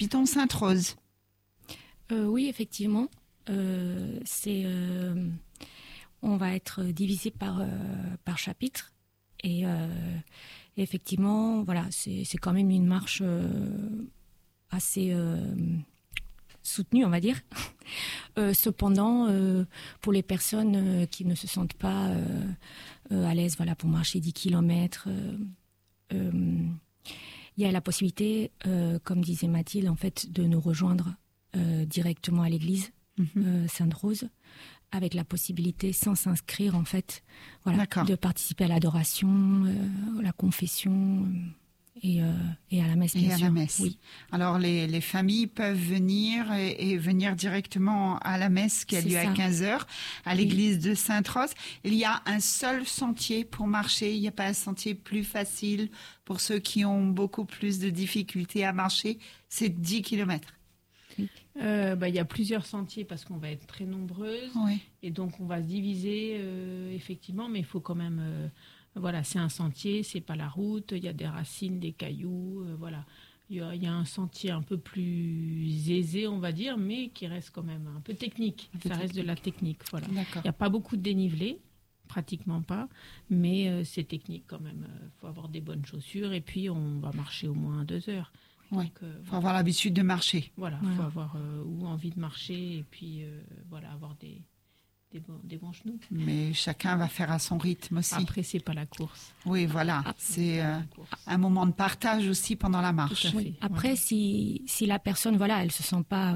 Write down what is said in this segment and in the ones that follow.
Piton Sainte-Rose. Oui, effectivement. On va être divisé par chapitre. Et effectivement, voilà, c'est quand même une marche assez soutenue, on va dire. Cependant, pour les personnes qui ne se sentent pas à l'aise, voilà, pour marcher 10 kilomètres, il y a la possibilité, comme disait Mathilde, en fait, de nous rejoindre directement à l'église Sainte-Rose, avec la possibilité, sans s'inscrire, en fait, voilà, de participer à l'adoration, la confession et à la messe, bien sûr. Et à la messe. Oui. Alors, les familles peuvent venir et venir directement à la messe qui a lieu à 15h à l'église de Sainte-Rose. Il y a un seul sentier pour marcher. Il n'y a pas un sentier plus facile pour ceux qui ont beaucoup plus de difficultés à marcher. C'est 10 kilomètres. Il y a plusieurs sentiers parce qu'on va être très nombreuses et donc on va se diviser effectivement, mais il faut quand même voilà, c'est un sentier, c'est pas la route, il y a des racines, des cailloux, voilà, il y a un sentier un peu plus aisé, on va dire, mais qui reste quand même un peu technique. Ça reste de la technique, voilà. Il n'y a pas beaucoup de dénivelé, pratiquement pas, mais c'est technique quand même. Faut avoir des bonnes chaussures et puis on va marcher au moins 2 heures. Oui, faut avoir l'habitude de marcher. Voilà, faut avoir ou envie de marcher et puis voilà, avoir des bons genoux. Mais chacun va faire à son rythme aussi. Après, c'est pas la course. Oui, voilà, c'est un moment de partage aussi pendant la marche. Tout à fait. Oui. Après, si la personne, voilà, elle se sent pas...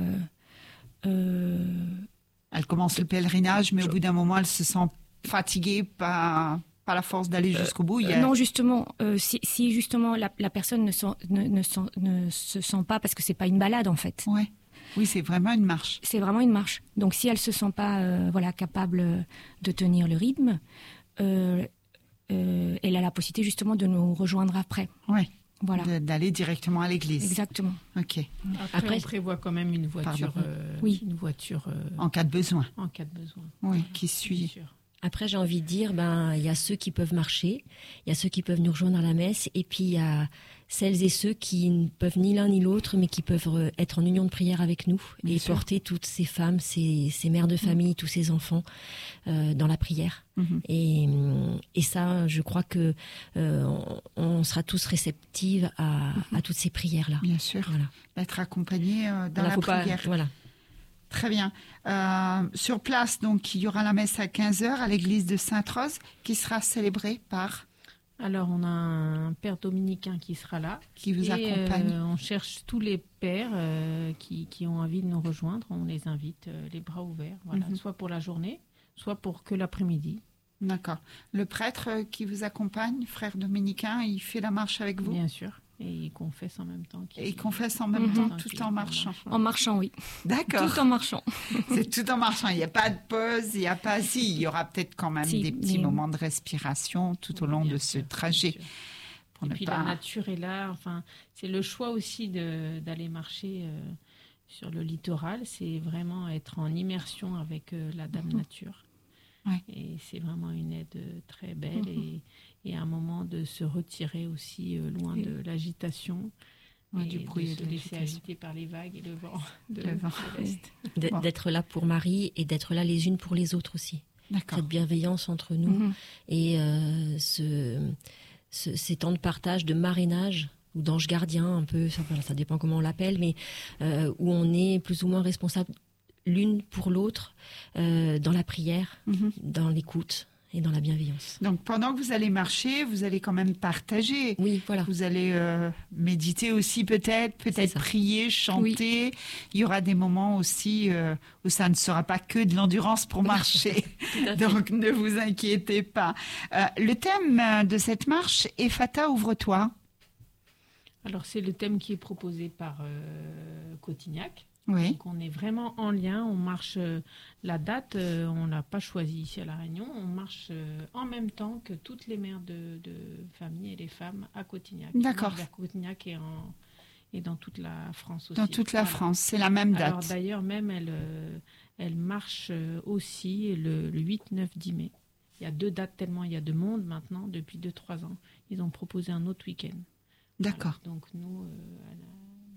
Elle commence le pèlerinage, mais au bout d'un moment, elle se sent fatiguée par la force d'aller jusqu'au bout. Non, justement, si justement la personne ne se sent pas, parce que c'est pas une balade en fait. Ouais. Oui, c'est vraiment une marche. C'est vraiment une marche. Donc si elle se sent pas voilà, capable de tenir le rythme, elle a la possibilité justement de nous rejoindre après. Oui. Voilà. D'aller directement à l'église. Exactement. Ok. Après, on prévoit quand même une voiture. Une voiture. En cas de besoin. En cas de besoin. Oui, qui suit. Après, j'ai envie de dire, il y a ceux qui peuvent marcher, il y a ceux qui peuvent nous rejoindre à la messe, et puis il y a celles et ceux qui ne peuvent ni l'un ni l'autre, mais qui peuvent être en union de prière avec nous et porter toutes ces femmes, ces mères de famille, tous ces enfants dans la prière. Et ça, je crois que on sera tous réceptives à toutes ces prières-là. Bien sûr. Voilà. Être accompagnés dans la prière. Voilà. Très bien. Sur place, donc, il y aura la messe à 15h à l'église de Sainte-Rose qui sera célébrée par... Alors, on a un père dominicain qui sera là. Qui vous accompagne. On cherche tous les pères qui ont envie de nous rejoindre. On les invite les bras ouverts, voilà, soit pour la journée, soit pour que l'après-midi. D'accord. Le prêtre qui vous accompagne, frère dominicain, il fait la marche avec vous ? Bien sûr. Et il confesse en même temps. Et il confesse en même temps, tout en marchant. En marchant, oui. D'accord. Tout en marchant. C'est tout en marchant. Il n'y a pas de pause, il n'y a pas... Si, il y aura peut-être quand même des petits moments de respiration tout au long de ce trajet. Et puis la nature est là. Enfin, c'est le choix aussi d'aller marcher sur le littoral. C'est vraiment être en immersion avec la Dame Nature. Ouais. Et c'est vraiment une aide très belle et un moment de se retirer aussi loin de l'agitation, du bruit, et de se laisser agiter par les vagues et le vent de l'Est. D'être là pour Marie et d'être là les unes pour les autres aussi. D'accord. Cette bienveillance entre nous et ces temps de partage, de marrainage ou d'ange gardien un peu, ça dépend comment on l'appelle, mais où on est plus ou moins responsable l'une pour l'autre dans la prière, dans l'écoute et dans la bienveillance. Donc pendant que vous allez marcher, vous allez quand même partager. Oui, voilà. Vous allez méditer aussi peut-être prier, chanter. Oui. Il y aura des moments aussi où ça ne sera pas que de l'endurance pour marcher. Donc ne vous inquiétez pas. Le thème de cette marche est Fata, ouvre-toi. Alors c'est le thème qui est proposé par Cotignac. Oui. Donc on est vraiment en lien, on marche, la date, on l'a pas choisie ici à La Réunion, on marche en même temps que toutes les mères de famille et les femmes à Cotignac. D'accord. Vers Cotignac et dans toute la France aussi. Dans toute la France, c'est la même date. Alors d'ailleurs même elle marche aussi le 8, 9, 10 mai. Il y a 2 dates tellement il y a de monde maintenant, depuis 2-3 ans. Ils ont proposé un autre week-end. D'accord. Voilà. Donc nous...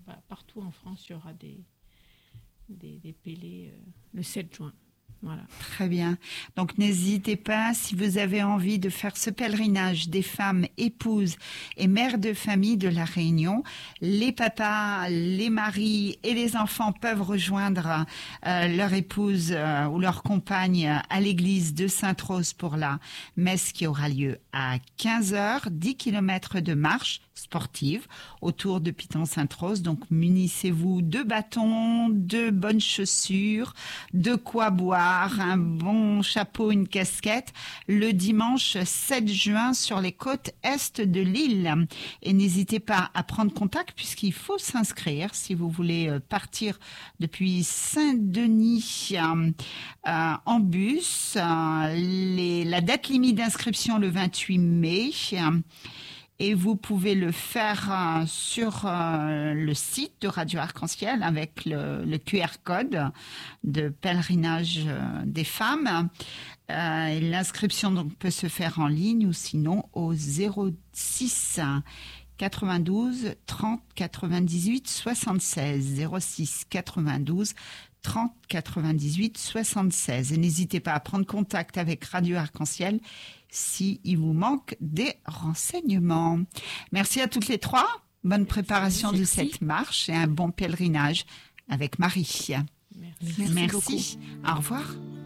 partout en France, il y aura des pélés le 7 juin. Voilà. Très bien. Donc n'hésitez pas, si vous avez envie de faire ce pèlerinage des femmes épouses et mères de famille de la Réunion, les papas, les maris et les enfants peuvent rejoindre leur épouse ou leur compagne à l'église de Sainte-Rose pour la messe qui aura lieu à 15h, 10 km de marche sportive autour de Piton-Sainte-Rose. Donc munissez-vous de bâtons, de bonnes chaussures, de quoi boire, un bon chapeau, une casquette, le dimanche 7 juin sur les côtes est de l'île. Et n'hésitez pas à prendre contact puisqu'il faut s'inscrire si vous voulez partir depuis Saint-Denis en bus. La date limite d'inscription le 28 mai. Et vous pouvez le faire sur le site de Radio Arc-en-Ciel avec le QR code de pèlerinage des femmes. L'inscription donc peut se faire en ligne ou sinon au 06 92 30 98 76 06 92 30 98 76. Et n'hésitez pas à prendre contact avec Radio Arc-en-Ciel s'il vous manque des renseignements. Merci à toutes les trois. Bonne préparation de cette marche et un bon pèlerinage avec Marie. Merci beaucoup. Au revoir.